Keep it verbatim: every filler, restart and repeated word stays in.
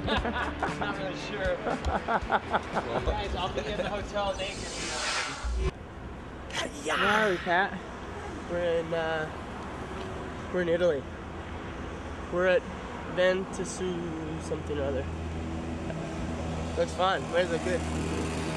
Not really sure. Guys, I'll be at the hotel naked. Yeah. Where are we, Pat? We're in, uh, we're in Italy. We're at Ventisu something or other. Looks fun. Where's it good?